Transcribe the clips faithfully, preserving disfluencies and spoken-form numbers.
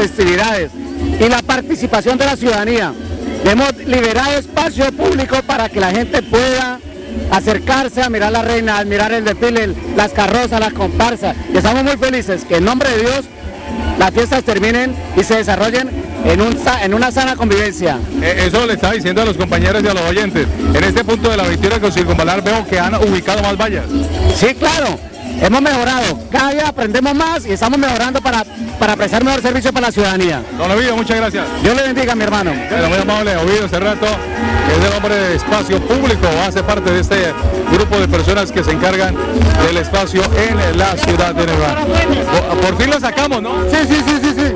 festividades y la participación de la ciudadanía. Hemos liberado espacio público para que la gente pueda acercarse a mirar la reina, a mirar el desfile, las carrozas, las comparsas. Y estamos muy felices que en nombre de Dios las fiestas terminen y se desarrollen en, un, en una sana convivencia. Eh, eso le estaba diciendo a los compañeros y a los oyentes. En este punto de la veintiuna con Circunvalar veo que han ubicado más vallas. Sí, claro. Hemos mejorado, cada día aprendemos más y estamos mejorando para, para prestar mejor servicio para la ciudadanía. Don Ovidio, muchas gracias. Dios le bendiga, mi hermano. Bueno, muy amable, Ovidio Cerrato, que es el hombre de espacio público, hace parte de este grupo de personas que se encargan del espacio en la ciudad de Neiva. Por, por fin lo sacamos, ¿no? Sí, sí, sí, sí, sí.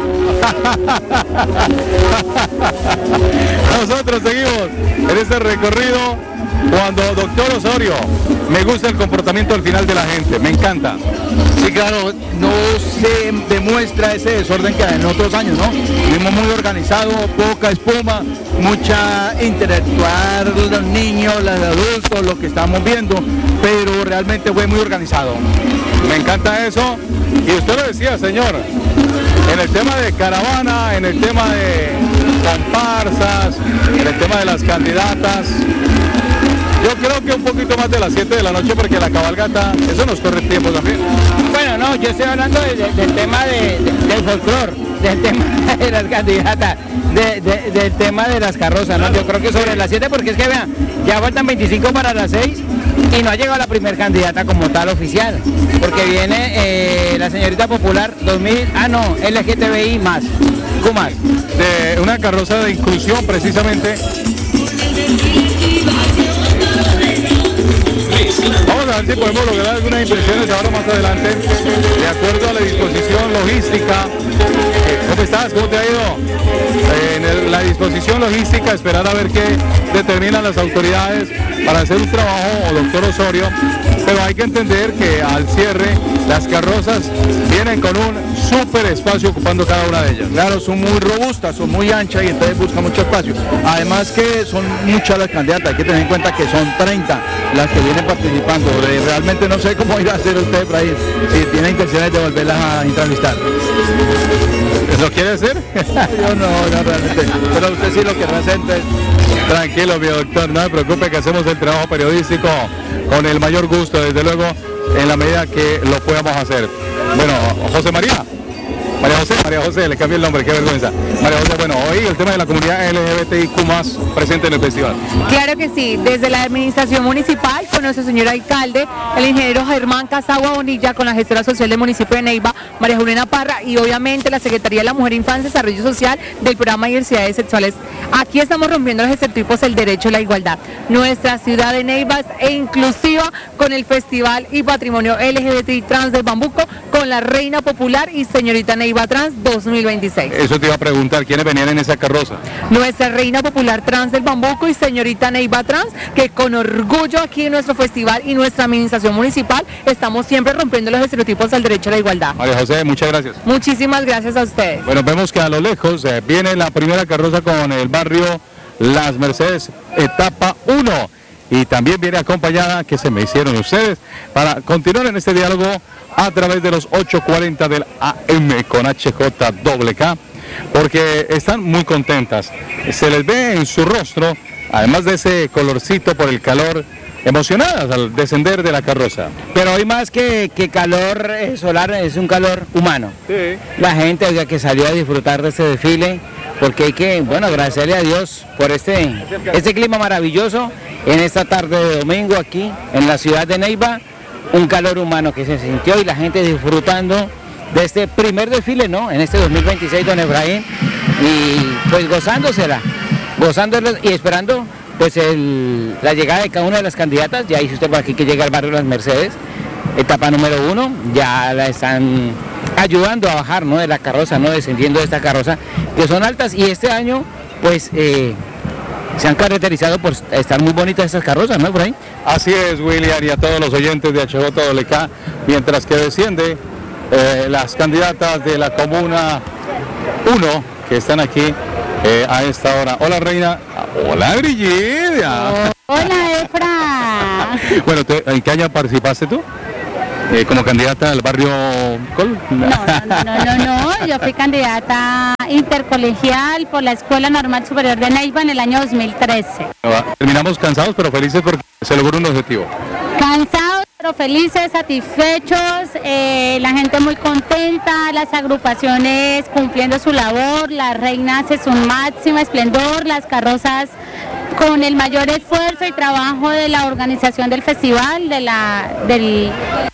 Nosotros seguimos en este recorrido cuando doctor Osorio, me gusta el comportamiento al final de la gente, me encanta. Sí, claro, no se demuestra ese desorden que en otros años, ¿no? Vimos muy organizado, poca espuma, mucha intelectual, los niños, los adultos, lo que estamos viendo, pero realmente fue muy organizado. Me encanta eso, y usted lo decía, señor, en el tema de caravana, en el tema de comparsas, en el tema de las candidatas. Yo creo que un poquito más de las siete de la noche porque la cabalgata, eso nos corre tiempo también. Bueno, no, yo estoy hablando de, de, del tema de, de, del folclore, del tema de las candidatas, de, de, del tema de las carrozas, ¿no? Yo creo que sobre las siete porque es que vean, ya faltan veinticinco para las seis y no ha llegado la primer candidata como tal oficial, porque viene eh, la señorita popular dos mil, ah no, L G T B I más, Q más. De una carroza de inclusión precisamente. Vamos a ver si podemos lograr algunas impresiones ahora más adelante, de acuerdo a la disposición logística. ¿Cómo estás? ¿Cómo te ha ido? En el, la disposición logística, esperar a ver qué determinan las autoridades para hacer un trabajo, doctor Osorio, pero hay que entender que al cierre las carrozas vienen con un súper espacio ocupando cada una de ellas. Claro, son muy robustas, son muy anchas y entonces buscan mucho espacio. Además que son muchas las candidatas, hay que tener en cuenta que son treinta las que vienen participando. Realmente no sé cómo ir a hacer usted por ahí, si tiene intenciones de volverlas a entrevistar. ¿Lo quiere hacer? Yo no, no realmente, pero usted sí lo querrá hacer. Entonces... Tranquilo, mi doctor, no se preocupe que hacemos el trabajo periodístico con el mayor gusto, desde luego, en la medida que lo podamos hacer. Bueno, José María. María José, María José, le cambié el nombre, qué vergüenza. María José, bueno, hoy el tema de la comunidad L G B T I Q más presente en el festival. Claro que sí, desde la administración municipal, con nuestro señor alcalde, el ingeniero Germán Casagua Bonilla, con la gestora social del municipio de Neiva, María Juliana Parra, y obviamente la Secretaría de la Mujer, Infancia y Desarrollo Social del programa de diversidades sexuales. Aquí estamos rompiendo los estereotipos del derecho a la igualdad. Nuestra ciudad de Neiva es inclusiva con el Festival y Patrimonio L G B T I Trans del Bambuco, con la Reina Popular y señorita Neiva Trans dos mil veintiséis. Eso te iba a preguntar, ¿quiénes venían en esa carroza? Nuestra Reina Popular Trans del Bambuco y señorita Neiva Trans, que con orgullo aquí en nuestro festival y nuestra administración municipal estamos siempre rompiendo los estereotipos del derecho a la igualdad. María José, muchas gracias. Muchísimas gracias a ustedes. Bueno, vemos que a lo lejos eh, viene la primera carroza con el barrio Las Mercedes, etapa uno. Y también viene acompañada, que se me hicieron ustedes, para continuar en este diálogo a través de los ocho cuarenta del A M con H J K K, porque están muy contentas. Se les ve en su rostro, además de ese colorcito por el calor, emocionadas al descender de la carroza. Pero hoy más que, que calor solar, es un calor humano. Sí. La gente, o sea, que salió a disfrutar de este desfile, porque hay que, bueno, agradecerle a Dios por este, este clima maravilloso en esta tarde de domingo aquí en la ciudad de Neiva, un calor humano que se sintió y la gente disfrutando de este primer desfile, ¿no? En este dos mil veintiséis, don Efraín, y pues gozándosela, gozándosela y esperando pues el, la llegada de cada una de las candidatas. Ya dice usted por aquí que llega al barrio Las Mercedes, etapa número uno, ya la están ayudando a bajar, ¿no?, de la carroza, ¿no?, descendiendo de esta carroza, que son altas, y este año pues eh, se han caracterizado por estar muy bonitas estas carrozas, ¿no, por ahí? Así es, William, y a todos los oyentes de H J K, mientras que desciende eh, las candidatas de la Comuna uno que están aquí eh, a esta hora. Hola, Reina. Hola, Brigidia. Hola, Efra. Bueno, ¿en qué año participaste tú? eh, como candidata al barrio Col. No, no, no, no, no, no, yo fui candidata intercolegial por la Escuela Normal Superior de Neiva en el año dos mil trece. Terminamos cansados pero felices porque se logró un objetivo. Cansados pero felices, satisfechos, eh, la gente muy contenta, las agrupaciones cumpliendo su labor, la reina hace su máximo esplendor, las carrozas con el mayor esfuerzo y trabajo de la organización del festival, de la, del,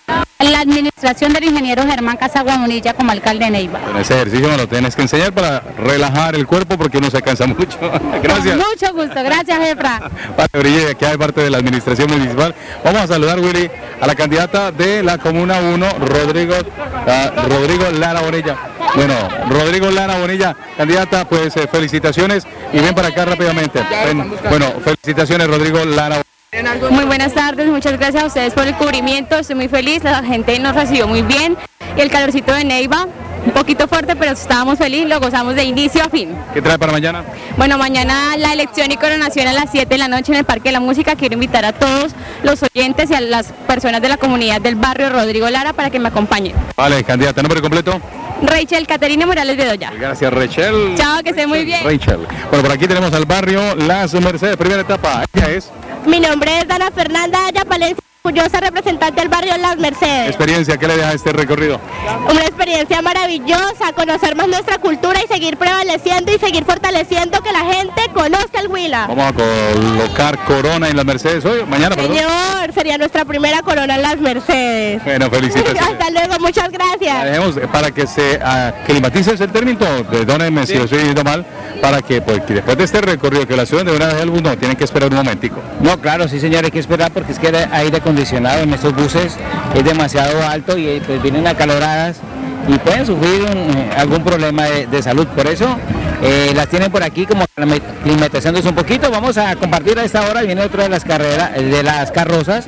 la administración del ingeniero Germán Casagua Bonilla como alcalde de Neiva. En ese ejercicio me lo tienes que enseñar para relajar el cuerpo porque uno se cansa mucho. Gracias. Con mucho gusto, gracias Efra. Vale, Brille, aquí hay parte de la administración municipal. Vamos a saludar, Willy, a la candidata de la Comuna uno, Rodrigo, uh, Rodrigo Lara Bonilla. Bueno, Rodrigo Lara Bonilla, candidata, pues eh, felicitaciones y ven para acá rápidamente. Ven, bueno, felicitaciones, Rodrigo Lara. Muy buenas tardes, muchas gracias a ustedes por el cubrimiento, estoy muy feliz, la gente nos recibió muy bien y el calorcito de Neiva, un poquito fuerte, pero estábamos felices, lo gozamos de inicio a fin. ¿Qué trae para mañana? Bueno, mañana la elección y coronación a las siete de la noche en el Parque de la Música. Quiero invitar a todos los oyentes y a las personas de la comunidad del barrio Rodrigo Lara para que me acompañen. Vale, candidata, ¿nombre completo? Rachel Caterina Morales Bedoya. Gracias, Rachel. Chao, que esté muy bien. Rachel. Bueno, por aquí tenemos al barrio Las Mercedes, primera etapa. Ella es... Mi nombre es Dana Fernanda Aya Palencia, orgullosa representante del barrio Las Mercedes. Experiencia, ¿qué le deja este recorrido? Una experiencia maravillosa, conocer más nuestra cultura y seguir prevaleciendo y seguir fortaleciendo que la gente conozca el Huila. Vamos a colocar corona en Las Mercedes hoy, mañana, perdón. Señor, sería nuestra primera corona en Las Mercedes. Bueno, felicitaciones. Hasta luego, muchas gracias. La dejemos para que se aclimatice ese término, perdónenme si lo estoy diciendo mal, para que, pues, que después de este recorrido que la suben de una vez al bus, no, tienen que esperar un momentico. No, claro, sí señor, hay que esperar porque es que el aire acondicionado en estos buses es demasiado alto y pues vienen acaloradas y pueden sufrir un, eh, algún problema de, de salud. Por eso eh, las tienen por aquí como climatizándose un poquito. Vamos a compartir a esta hora, viene otra de las carreras, de las carrozas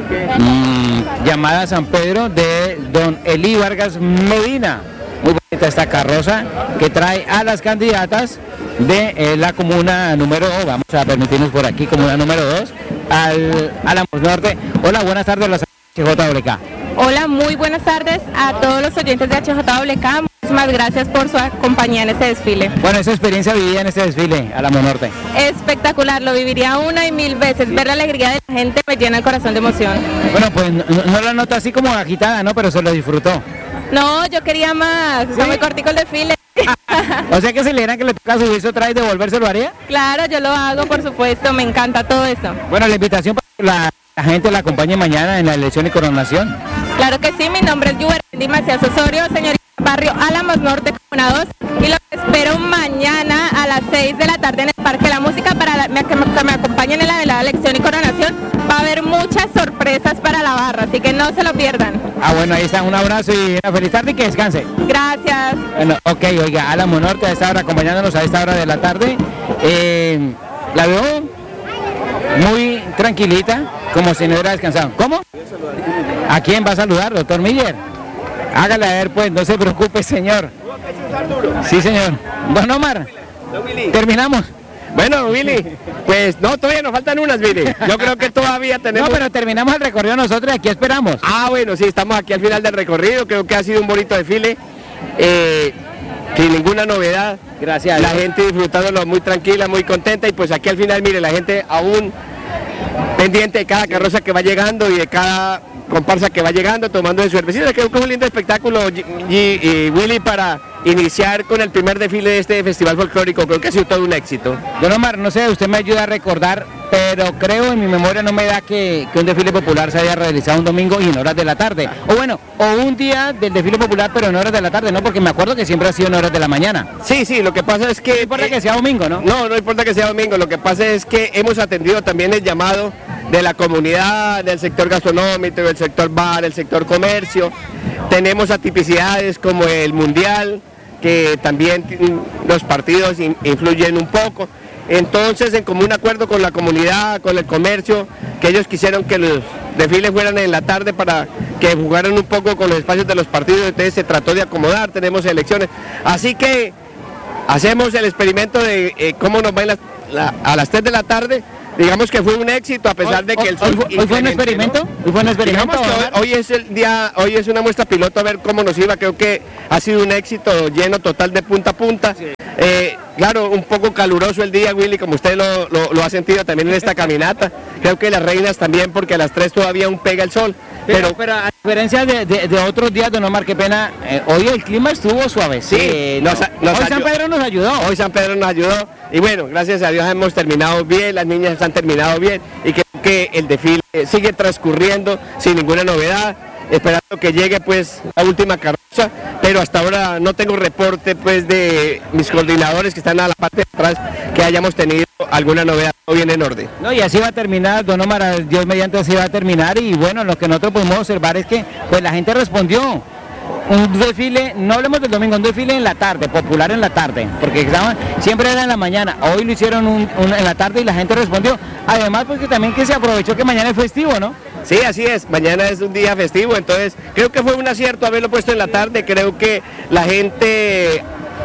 mmm, llamada San Pedro de don Eli Vargas Medina. Muy bonita esta carroza que trae a las candidatas de eh, la comuna número dos, vamos a permitirnos por aquí, comuna número dos, al Álamos Norte. Hola, buenas tardes, las H J W K. Hola, muy buenas tardes a todos los oyentes de H J W K. Muchísimas gracias por su compañía en este desfile. Bueno, esa experiencia vivida en este desfile, Álamos Norte. Espectacular, lo viviría una y mil veces. Ver la alegría de la gente me llena el corazón de emoción. Bueno, pues no, no la nota así como agitada, ¿no? Pero se lo disfrutó. No, yo quería más, está muy cortico el desfile. O sea que si le dieran que le toca subirse otra vez, ¿devolverse lo haría? Claro, yo lo hago, por supuesto, me encanta todo eso. Bueno, la invitación para que la, la gente la acompañe mañana en la elección y coronación. Claro que sí, mi nombre es Yuberandi Macías Osorio, señorita barrio Álamos Norte, Comuna dos, y lo espero mañana a las seis de la tarde en el Parque de la Música para la, que, me, que me acompañen en la velada elección y coronación. Va a haber muchas sorpresas para la barra, así que no se lo pierdan. Ah, bueno, ahí está, un abrazo y una feliz tarde y que descanse. Gracias. Bueno, ok, oiga, Álamos Norte a esta hora acompañándonos a esta hora de la tarde. Eh, la veo muy tranquilita, como si no hubiera descansado. ¿Cómo? ¿A quién va a saludar, doctor Miller? Hágale a ver, pues, no se preocupe, señor. Sí, señor. Don Omar, terminamos. Bueno, Willy, pues no, todavía nos faltan unas, Willy. Yo creo que todavía tenemos... No, pero terminamos el recorrido nosotros y aquí esperamos. Ah, bueno, sí, estamos aquí al final del recorrido. Creo que ha sido un bonito desfile. Eh, sin ninguna novedad. Gracias. La gente disfrutándolo muy tranquila, muy contenta. Y pues aquí al final, mire, la gente aún pendiente de cada carroza que va llegando y de cada comparsa que va llegando, tomando de su cervecita. Creo que es un lindo espectáculo, y, y Willy, para iniciar con el primer desfile de este festival folclórico. Creo que ha sido todo un éxito. Don Omar, no sé, usted me ayuda a recordar, pero creo en mi memoria no me da que, que un desfile popular se haya realizado un domingo y en horas de la tarde. O bueno, o un día del desfile popular, pero en horas de la tarde, ¿no? Porque me acuerdo que siempre ha sido en horas de la mañana. Sí, sí, lo que pasa es que... No importa eh, que sea domingo, ¿no? No, no importa que sea domingo, lo que pasa es que hemos atendido también el llamado de la comunidad, del sector gastronómico, del sector bar, el sector comercio. Tenemos atipicidades como el mundial, que también los partidos influyen un poco. Entonces, en común acuerdo con la comunidad, con el comercio, que ellos quisieron que los desfiles fueran en la tarde para que jugaran un poco con los espacios de los partidos, entonces se trató de acomodar, tenemos elecciones. Así que hacemos el experimento de eh, cómo nos va en la, la, a las tres de la tarde, digamos que fue un éxito a pesar Hoy- de que el hoy- sol hoy fue un incremente, experimento, ¿no? hoy fue un experimento, Digamos que hoy, Omar. hoy es el día, hoy es una muestra piloto a ver cómo nos iba. Creo que ha sido un éxito lleno total de punta a punta. Eh, claro, un poco caluroso el día, Willy, como usted lo, lo- lo ha sentido también en esta caminata. Creo que las reinas también, porque a las tres todavía aún pega el sol. Pero, Pero, pero a diferencia de, de- de otros días, don Omar, qué pena, eh, hoy el clima estuvo suavecito. Sí, nos a- nos hoy San ayu- Pedro nos ayudó. hoy San Pedro nos ayudó y bueno, gracias a Dios hemos terminado bien, las niñas han terminado bien y creo que el desfile sigue transcurriendo sin ninguna novedad, esperando que llegue pues la última carroza, pero hasta ahora no tengo reporte pues de mis coordinadores que están a la parte de atrás que hayamos tenido alguna novedad, todo bien en orden. No, y así va a terminar, don Omar, Dios mediante así va a terminar y bueno, lo que nosotros podemos observar es que pues la gente respondió. Un desfile, no hablemos del domingo, un desfile en la tarde, popular en la tarde, porque estaban, siempre era en la mañana, hoy lo hicieron un- un- en la tarde y la gente respondió. Además, porque también que se aprovechó que mañana es festivo, ¿no? Sí, así es, mañana es un día festivo, entonces creo que fue un acierto haberlo puesto en la tarde, creo que la gente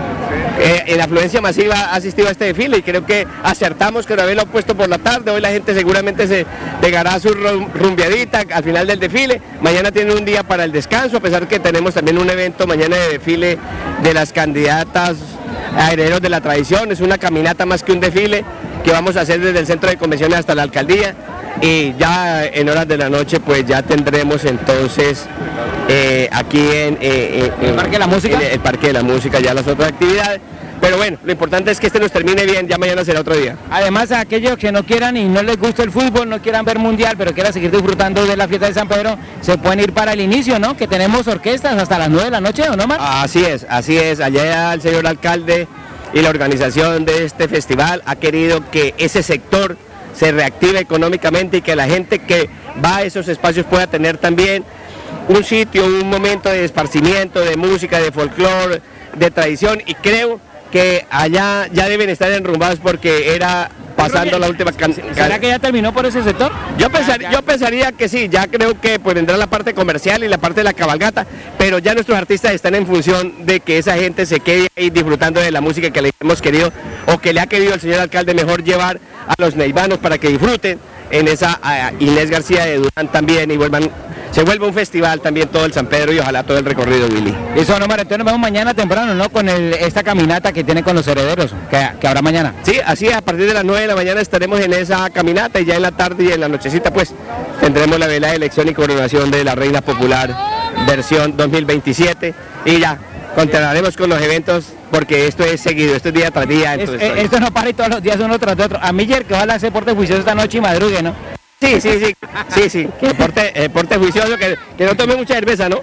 eh, en afluencia masiva ha asistido a este desfile y creo que acertamos con haberlo puesto por la tarde, hoy la gente seguramente se pegará su rum- rumbeadita al final del desfile, mañana tiene un día para el descanso, a pesar que tenemos también un evento mañana de desfile de las candidatas a herederos de la tradición, es una caminata más que un desfile que vamos a hacer desde el centro de convenciones hasta la alcaldía y ya en horas de la noche pues ya tendremos entonces eh, aquí en, eh, en- ¿El Parque de la Música? en el Parque de la Música ya las otras actividades, pero bueno, lo importante es que este nos termine bien, ya mañana será otro día. Además, a aquellos que no quieran y no les gusta el fútbol, no quieran ver mundial, pero quieran seguir disfrutando de la fiesta de San Pedro, se pueden ir para el inicio, ¿no? Que tenemos orquestas hasta las nueve de la noche, ¿no, Omar? Así es, así es, allá el señor alcalde y la organización de este festival ha querido que ese sector se reactive económicamente y que la gente que va a esos espacios pueda tener también un sitio, un momento de esparcimiento, de música, de folclore, de tradición y creo que allá ya deben estar enrumbados porque era pasando la última can- ¿Será que ya terminó por ese sector? yo, pensar- yo pensaría que sí, ya creo que pues vendrá la parte comercial y la parte de la cabalgata, pero ya nuestros artistas están en función de que esa gente se quede ahí disfrutando de la música que le hemos querido o que le ha querido el señor alcalde mejor llevar a los neivanos para que disfruten en esa a Inés García de Durán también y vuelvan, se vuelva un festival también todo el San Pedro y ojalá todo el recorrido, Willy. Eso, no, Omar, entonces nos vemos mañana temprano, ¿no? Con el- esta caminata que tiene con los herederos, que, que habrá mañana. Sí, así a partir de las nueve de la mañana estaremos en esa caminata y ya en la tarde y en la nochecita pues tendremos la velada de elección y coronación de la Reina Popular versión dos mil veintisiete y ya continuaremos con los eventos porque esto es seguido, esto es día tras día. Es- Entonces, eh, esto no para y todos los días uno tras de otro. A Miller, que ojalá se porte juicioso esta noche y madrugue, ¿no? sí, sí, sí, sí, sí, que porte, eh, porte juicioso, que, que no tome mucha cerveza, ¿no?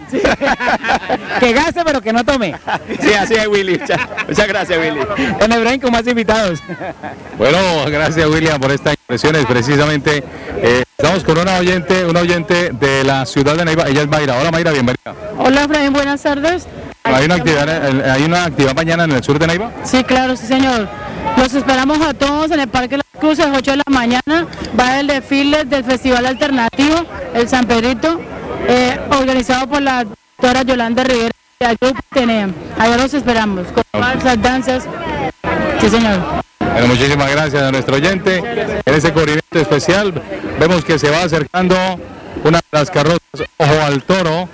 Que gaste, pero que no tome. Sí, así es, Willy. Muchas, muchas gracias, Willy. Don Efraín, con más invitados. Bueno, gracias William por estas impresiones. Precisamente eh, estamos con una oyente, una oyente de la ciudad de Neiva. Ella es Mayra. Hola Mayra, bienvenida. Hola, Efraín, buenas tardes. Hay una actividad, hay una actividad mañana en el sur de Neiva. Sí, claro, sí, señor. Los esperamos a todos en el Parque Las Cruces, a las ocho de la mañana. Va el desfile del Festival Alternativo, el San Pedrito, eh, organizado por la doctora Yolanda Rivera y el Grupo Atenea. Allá los esperamos, con falsas danzas. Sí, señor. Bueno, muchísimas gracias a nuestro oyente. En ese cubrimiento especial vemos que se va acercando una de las carrozas Ojo al Toro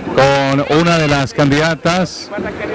con una de las candidatas.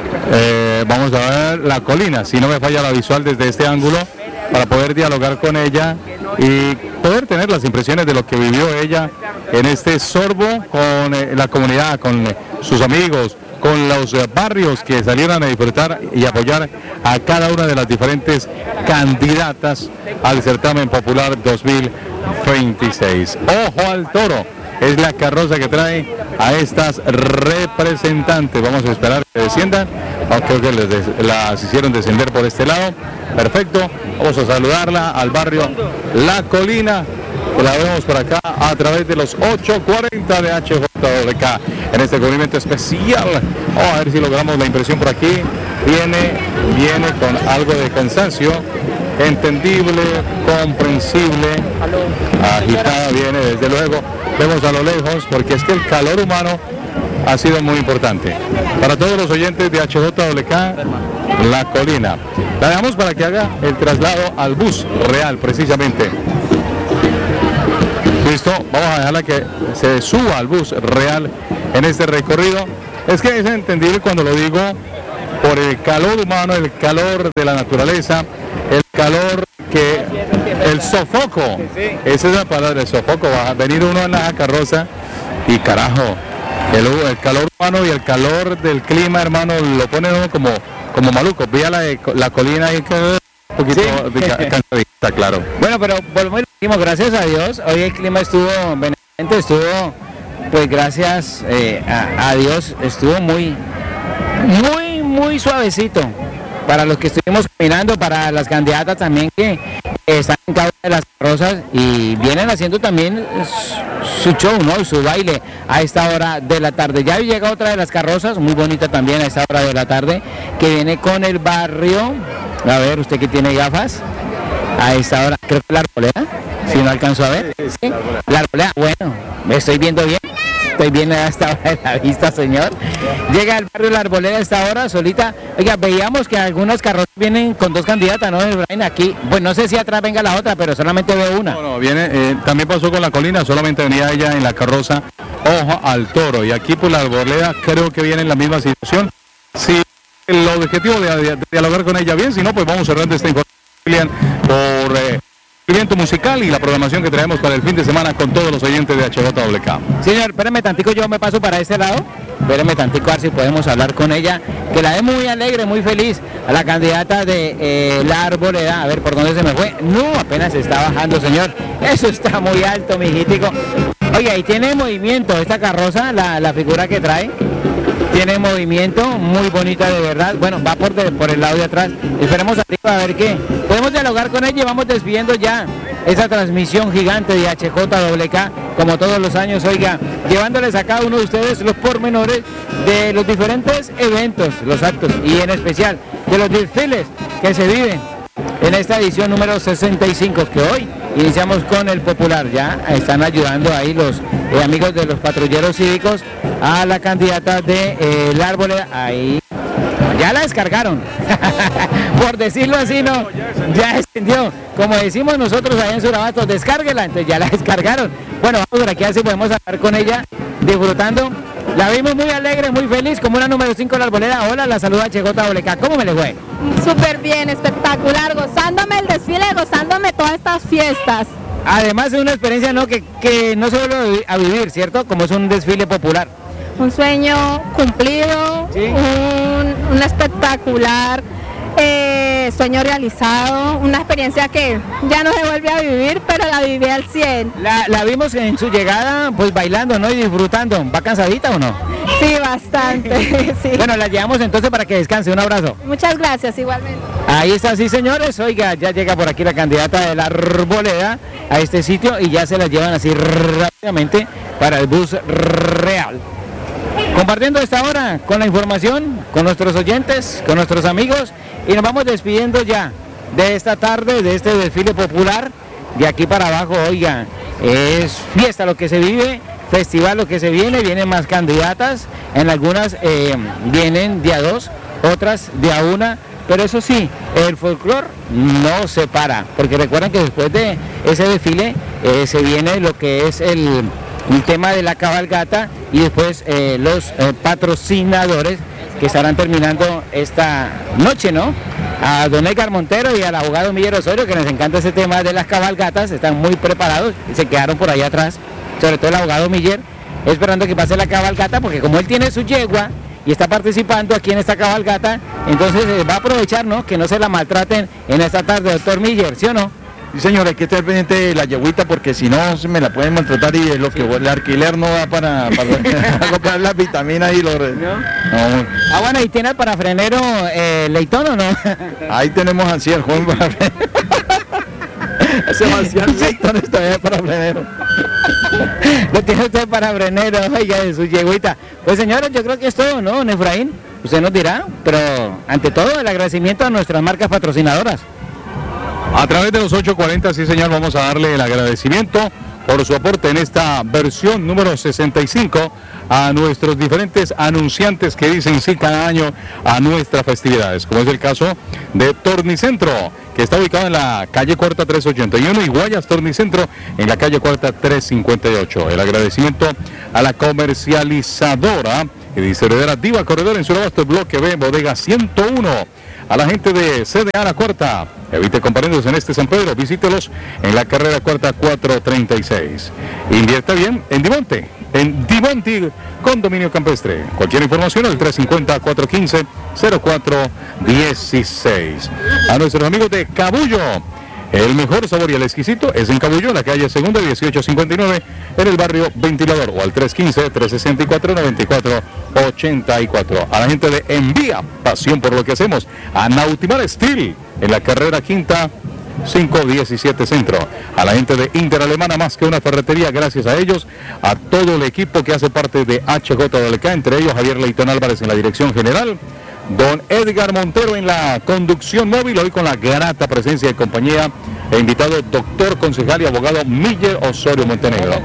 Eh, vamos a ver la colina, si no me falla la visual desde este ángulo, para poder dialogar con ella y poder tener las impresiones de lo que vivió ella en este sorbo con eh, la comunidad, con eh, sus amigos, con los eh, barrios que salieron a disfrutar y apoyar a cada una de las diferentes candidatas al certamen popular dos mil veintiséis. Ojo al Toro es la carroza que trae a estas representantes. Vamos a esperar que desciendan, aunque creo que les des- las hicieron descender por este lado. Perfecto, vamos a saludarla al barrio La Colina, que la vemos por acá a través de los ocho cuarenta de H J W K en este cubrimiento especial. Vamos a ver si logramos la impresión por aquí. Viene, viene con algo de cansancio, entendible, comprensible, agitada viene desde luego. Vemos a lo lejos porque es que el calor humano ha sido muy importante. Para todos los oyentes de H J W K, La Colina. La dejamos para que haga el traslado al bus real precisamente. Listo, vamos a dejarla que se suba al bus real en este recorrido. Es que es entendible cuando lo digo por el calor humano, el calor de la naturaleza, el calor que, el sofoco, esa es la palabra, el sofoco, va a venir uno en la carroza y carajo, el, el calor humano y el calor del clima, hermano, lo pone uno como, como maluco. Vea la, la colina ahí que un poquito Sí. de cansadita, claro. Bueno, pero volvemos y decimos, gracias a Dios, hoy el clima estuvo benevolente, estuvo, pues gracias eh, a, a Dios, estuvo muy, muy, muy suavecito. Para los que estuvimos caminando, para las candidatas también que eh, están en cada una de las carrozas y vienen haciendo también su show, ¿no? Su baile a esta hora de la tarde. Ya llega otra de las carrozas, muy bonita también a esta hora de la tarde, que viene con el barrio. A ver, usted que tiene gafas, a esta hora, creo que la Arboleda, si no alcanzo a ver. ¿Sí? La Arboleda, bueno, me estoy viendo bien. Estoy bien a esta hora de la vista, señor. Llega al barrio La Arboleda a esta hora, solita. Oiga, veíamos que algunas carrozas vienen con dos candidatas, ¿no? Aquí, pues no sé si atrás venga la otra, pero solamente veo una. Bueno, viene, eh, también pasó con la colina, solamente venía ella en la carroza Ojo al Toro. Y aquí por La Arboleda creo que viene en la misma situación. Si el objetivo de, de, de dialogar con ella bien, si no, pues vamos cerrando esta información por... Eh, el evento musical y la programación que traemos para el fin de semana con todos los oyentes de H J W K. Señor, espérame tantico, yo me paso para este lado. Espérame tantico, a ver si podemos hablar con ella. Que la ve muy alegre, muy feliz. A la candidata de eh, La Arboleda. A ver, ¿por dónde se me fue? No, apenas se está bajando, señor. Eso está muy alto, mijitico. Oiga, y tiene movimiento esta carroza, la, la figura que trae. Tiene movimiento, muy bonita de verdad. Bueno, va por, de, por el lado de atrás. Esperemos arriba a ver qué. Podemos dialogar con ella y vamos despidiendo ya esa transmisión gigante de H J W K, como todos los años, oiga, llevándoles a cada uno de ustedes los pormenores de los diferentes eventos, los actos y en especial de los desfiles que se viven en esta edición número sesenta y cinco, que hoy iniciamos con el popular. Ya están ayudando ahí los eh, amigos de los patrulleros cívicos a la candidata de eh, La Arboleda. Ahí ya la descargaron, por decirlo así, no, ya extendió, como decimos nosotros allá en Surabato, descárguela, entonces ya la descargaron. Bueno, vamos por aquí a ver si podemos hablar con ella, disfrutando. La vimos muy alegre, muy feliz, como una número cinco de La Arboleda. Hola, la saluda H J W K, ¿cómo me le fue? Súper bien, espectacular, gozándome el desfile, gozándome todas estas fiestas. Además es una experiencia, ¿no?, que, que no se vuelve a vivir, ¿cierto? Como es un desfile popular. Un sueño cumplido, ¿sí? un, un espectacular eh, sueño realizado, una experiencia que ya no se vuelve a vivir, pero la viví al cien. La, la vimos en su llegada, pues bailando, ¿no?, y disfrutando. ¿Va cansadita o no? Sí, bastante, sí. Bueno, la llevamos entonces para que descanse. Un abrazo. Muchas gracias, igualmente. Ahí está, sí, señores. Oiga, ya llega por aquí la candidata de La Arboleda a este sitio y ya se la llevan así rápidamente para el bus real. Compartiendo esta hora con la información, con nuestros oyentes, con nuestros amigos, y nos vamos despidiendo ya de esta tarde, de este desfile popular. De aquí para abajo, oiga, es fiesta lo que se vive, festival lo que se viene, vienen más candidatas, en algunas eh, vienen de a dos, otras de a una, pero eso sí, el folclore no se para, porque recuerdan que después de ese desfile eh, se viene lo que es el... un tema de la cabalgata y después eh, los eh, patrocinadores que estarán terminando esta noche, ¿no? A don Edgar Montero y al abogado Miller Osorio, que les encanta ese tema de las cabalgatas, están muy preparados y se quedaron por allá atrás, sobre todo el abogado Miller, esperando que pase la cabalgata, porque como él tiene su yegua y está participando aquí en esta cabalgata, entonces eh, va a aprovechar, ¿no?, que no se la maltraten en esta tarde, doctor Miller, ¿sí o no? Sí, señor, hay que estar pendiente de la yeguita porque si no se me la pueden maltratar y es lo que el alquiler no da para, para comprar las vitaminas y los... ¿No? No. Ah, bueno, ¿y tiene el parafrenero eh, Leitón o no? Ahí tenemos así el joven parafrenero. Sebastián Leitón está bien parafrenero. Lo tiene usted parafrenero, oiga, de su yeguita. Pues señores, yo creo que es todo, ¿no, don Efraín? Usted nos dirá, pero ante todo el agradecimiento a nuestras marcas patrocinadoras. A través de los ocho cuarenta, sí señor, vamos a darle el agradecimiento por su aporte en esta versión número sesenta y cinco, a nuestros diferentes anunciantes que dicen sí cada año a nuestras festividades, como es el caso de Tornicentro, que está ubicado en la calle Cuarta trescientos ochenta y uno, y Guayas Tornicentro en la calle Cuarta trescientos cincuenta y ocho. El agradecimiento a la comercializadora y distribuidora Diva Corredor en Surabasto, bloque B, bodega ciento uno. A la gente de C D A La Cuarta, evite comparendos en este San Pedro, visítelos en la carrera Cuarta cuatrocientos treinta y seis. Invierta bien en Dimonte, en Dimonte Condominio Campestre. Cualquier información al tres cinco cero, cuatro uno cinco, cero cuatro uno seis. A nuestros amigos de Cabullo, el mejor sabor y el exquisito es en Cabullo, en la calle Segunda dieciocho cincuenta y nueve, en el barrio Ventilador, o al tres uno cinco, tres seis cuatro, nueve cuatro ocho cuatro. A la gente de Envía, pasión por lo que hacemos. A Nautimar Steel, en la carrera Quinta quinientos diecisiete Centro. A la gente de Inter Alemana, más que una ferretería, gracias a ellos. A todo el equipo que hace parte de H J W K, entre ellos Javier Leitón Álvarez en la dirección general. Don Edgar Montero en la conducción móvil, hoy con la grata presencia de compañía e invitado doctor, concejal y abogado Miller Osorio Montenegro,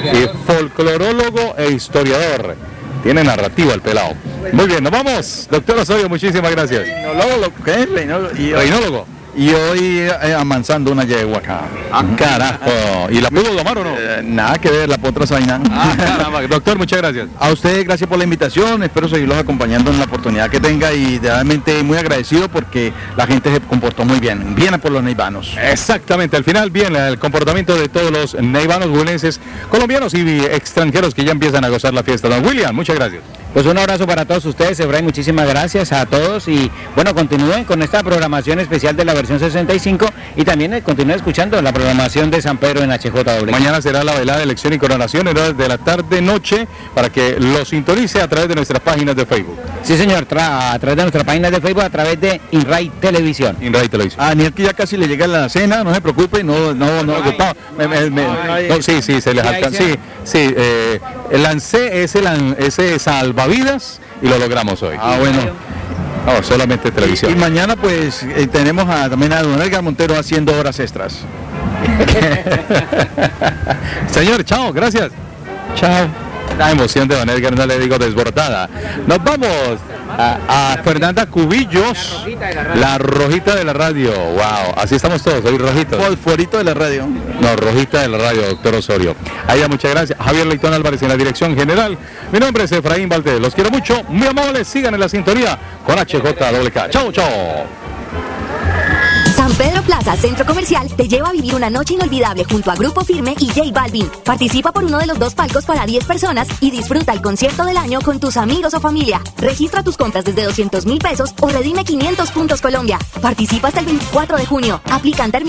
y folclorólogo e historiador. Tiene narrativa el pelado. Muy bien, nos vamos. Doctor Osorio, muchísimas gracias. Reinólogo, ¿qué es? Reinólogo. Y, Reinólogo. Y hoy eh, amansando una yegua acá. Ah, carajo. ¿Y la pudo domar o no? Eh, nada que ver, la potra zaina. Ah, caramba. Doctor, muchas gracias. A usted, gracias por la invitación. Espero seguirlos acompañando en la oportunidad que tenga y realmente muy agradecido porque la gente se comportó muy bien. Bien por los neivanos. Exactamente. Al final, bien el comportamiento de todos los neivanos, huilenses, colombianos y extranjeros que ya empiezan a gozar la fiesta. Don William, muchas gracias. Pues un abrazo para todos ustedes, Efraín, muchísimas gracias a todos y bueno, continúen con esta programación especial de la versión sesenta y cinco y también eh, continúen escuchando la programación de San Pedro en H J W. Mañana será la velada de elección y coronación en horas de la tarde-noche para que lo sintonice a través de nuestras páginas de Facebook. Sí, señor, tra a través de nuestras páginas de Facebook, a través de InRay Televisión. InRay Televisión. A Daniel que ya casi le llega la cena, no se preocupe, no, no, no, no, me, me, me, no sí, sí, se les alcanza. Sí, sí, eh, lancé ese, ese salvavidas y lo logramos hoy. Ah, bueno. No, solamente televisión. Y, y mañana pues eh, tenemos a, también a don Edgar Montero haciendo horas extras. Señor, chao, gracias. Chao. La emoción de don Edgar, no le digo desbordada. Nos vamos a, a Fernanda Cubillos, la rojita de la radio. Wow, así estamos todos, hoy rojitos. Fosforito de la radio. No, rojita de la radio, doctor Osorio. A ella muchas gracias. Javier Leitón Álvarez en la dirección general. Mi nombre es Efraín Valdés. Los quiero mucho, muy amables. Sigan en la sintonía con H J W K. Chao, chao. San Pedro Plaza Centro Comercial te lleva a vivir una noche inolvidable junto a Grupo Firme y J Balvin. Participa por uno de los dos palcos para diez personas y disfruta el concierto del año con tus amigos o familia. Registra tus compras desde doscientos mil pesos o redime quinientos puntos Colombia. Participa hasta el veinticuatro de junio. Aplican términos